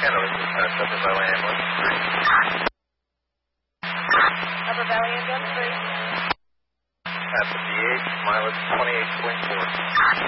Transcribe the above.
Canada, this is Upper Valley Ambulance 3. Upper Valley Ambulance 3. At the DH, mileage 28.4.